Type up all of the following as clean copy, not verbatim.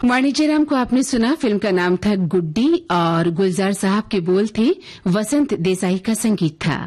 वाणिज्यराम को आपने सुना। फिल्म का नाम था गुड्डी और गुलजार साहब के बोल थे, वसंत देसाई का संगीत था।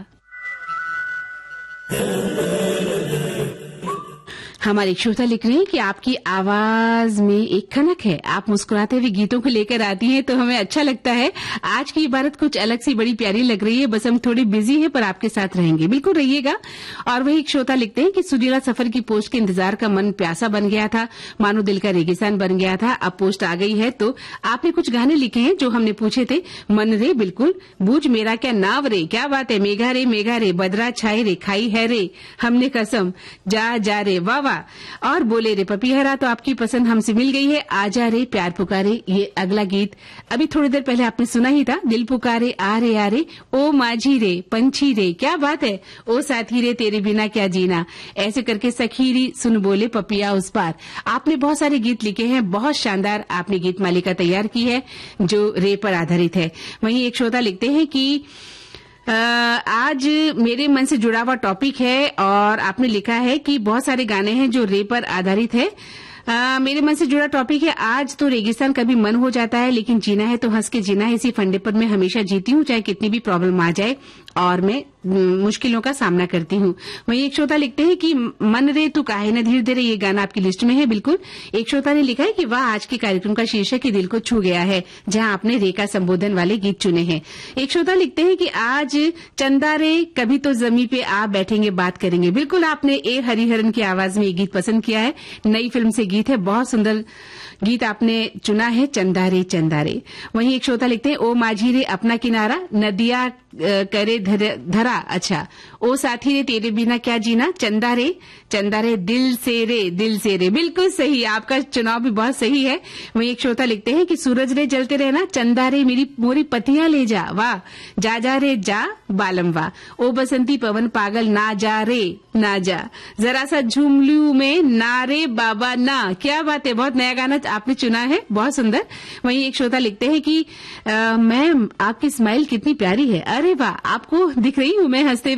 हमारे श्रोता लिख रहे हैं कि आपकी आवाज में एक खनक है, आप मुस्कुराते हुए गीतों को लेकर आती हैं तो हमें अच्छा लगता है। आज की इबारत कुछ अलग सी बड़ी प्यारी लग रही है, बस हम थोड़ी बिजी हैं पर आपके साथ रहेंगे, बिल्कुल रहिएगा। और वही एक श्रोता लिखते हैं कि सुरीला सफर की पोस्ट के इंतजार का मन प्यासा बन गया था, मानो दिल का रेगिस्तान बन गया था। अब पोस्ट आ गई है तो आपने कुछ गाने लिखे हैं जो हमने पूछे थे। मन रे बिल्कुल, बूझ मेरा क्या नाव रे, क्या बात है, मेघा रे बदरा छाए रे, खाई है रे हमने कसम, जा रे वाह। और बोले रे पपीहरा तो आपकी पसंद हमसे मिल गई है। आजा रे प्यार पुकारे, ये अगला गीत अभी थोड़ी देर पहले आपने सुना ही था। दिल पुकारे आ रे, ओ माझी रे पंछी रे, क्या बात है, ओ साथी रे तेरे बिना क्या जीना, ऐसे करके सखीरी सुन बोले पपिया उस पार। आपने बहुत सारे गीत लिखे हैं, बहुत शानदार आपने गीत मालिका तैयार की है जो रे पर आधारित है। वहीं एक श्रोता लिखते हैं कि आज मेरे मन से जुड़ा हुआ टॉपिक है और आपने लिखा है कि बहुत सारे गाने हैं जो रे पर आधारित है। मेरे मन से जुड़ा टॉपिक है, आज तो रेगिस्तान कभी मन हो जाता है, लेकिन जीना है तो हंस के जीना है। इसी फंडे पर मैं हमेशा जीती हूँ, चाहे कितनी भी प्रॉब्लम आ जाए और मैं मुश्किलों का सामना करती हूँ। वहीं एक श्रोता लिखते हैं कि मन रे तू काहे न धीरे धीरे, ये गाना आपकी लिस्ट में है बिल्कुल। एक श्रोता ने लिखा है कि वाह, आज के कार्यक्रम का शीर्षक ही दिल को छू गया है, जहां आपने रे का संबोधन वाले गीत चुने हैं। एक श्रोता लिखते हैं कि आज चंदा रे कभी तो जमी पे आप बैठेंगे बात करेंगे। बिल्कुल, आपने ए हरिहरन की आवाज में ये गीत पसंद किया है, नई फिल्म से गीत है, बहुत सुंदर गीत आपने चुना है, चंदा रे। वहीं एक श्रोता लिखते हैं ओ माझी रे अपना किनारा, नदिया करे धरा, अच्छा, ओ साथी रे तेरे बिना क्या जीना, चंदा रे दिल से रे। बिल्कुल सही, आपका चुनाव भी बहुत सही है। वहीं एक श्रोता लिखते हैं कि सूरज रे जलते रहना, चंदा रे मेरी मोरी पतियां ले जा, वाह, जा रे जा बालम वाह, ओ बसंती पवन पागल ना जा रे ना जा, जरा सा झूम लूं में ना रे बाबा ना, क्या बात है, बहुत नया गाना आपने चुना है, बहुत सुंदर। वहीं एक श्रोता लिखते हैं कि मैम आपकी स्माइल कितनी प्यारी है, अरे वाह, आपको दिख रही हूं मैं हंसते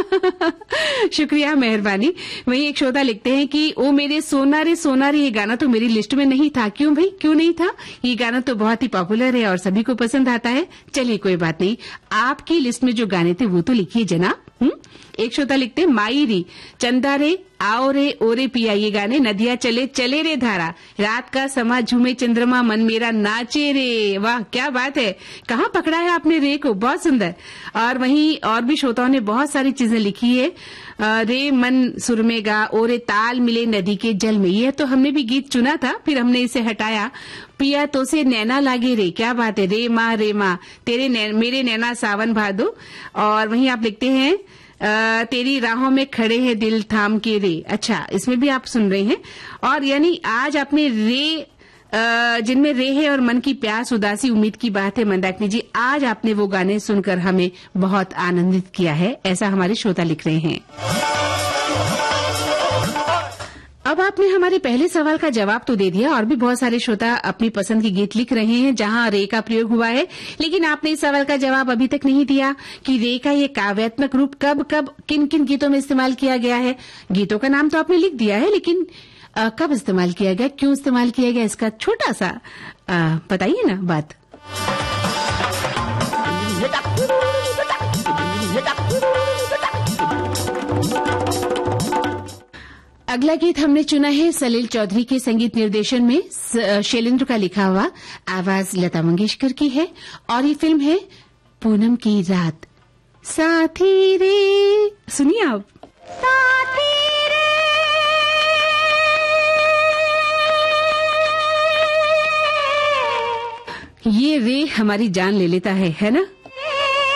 हुए शुक्रिया, मेहरबानी। वहीं एक श्रोता लिखते हैं कि ओ मेरे सोना रे, ये गाना तो मेरी लिस्ट में नहीं था। क्यों भाई, क्यों नहीं था? ये गाना तो बहुत ही पॉपुलर है और सभी को पसंद आता है। चलिए कोई बात नहीं, आपकी लिस्ट में जो गाने थे वो तो लिखिए जनाब। एक श्रोता लिखते हैं माई री, चंदा रे आओ रे ओरे पिया, ये गाने, नदिया चले रे धारा, रात का समा झूमे चंद्रमा मन मेरा नाचे रे, वाह क्या बात है, कहाँ पकड़ा है आपने रे को, बहुत सुंदर। और वहीं और भी श्रोताओं ने बहुत सारी चीजें लिखी है, रे मन सुर में गा, ओरे ताल मिले नदी के जल में, ये तो हमने भी गीत चुना था, फिर हमने इसे हटाया। पिया तो से नैना लागे रे, क्या बात है, रे माँ तेरे मेरे नैना सावन भादो। और वहीं आप लिखते हैं तेरी राहों में खड़े हैं दिल थाम के रे, अच्छा, इसमें भी आप सुन रहे हैं। और यानी आज आपने रे जिनमें रे है और मन की प्यास उदासी उम्मीद की बात है, मंदाकिनी जी, आज आपने वो गाने सुनकर हमें बहुत आनंदित किया है, ऐसा हमारे श्रोता लिख रहे हैं। अब आपने हमारे पहले सवाल का जवाब तो दे दिया और भी बहुत सारे श्रोता अपनी पसंद के गीत लिख रहे हैं जहां रे का प्रयोग हुआ है, लेकिन आपने इस सवाल का जवाब अभी तक नहीं दिया कि रे का ये काव्यात्मक रूप कब किन किन गीतों में इस्तेमाल किया गया है। गीतों का नाम तो आपने लिख दिया है, लेकिन कब इस्तेमाल किया गया, क्यों इस्तेमाल किया गया, इसका छोटा सा बताइए ना बात। अगला गीत हमने चुना है सलील चौधरी के संगीत निर्देशन में, शैलेंद्र का लिखा हुआ, आवाज लता मंगेशकर की है और ये फिल्म है पूनम की रात। साथी रे, सुनिए आप। साथी रे, ये रे हमारी जान ले लेता है ना।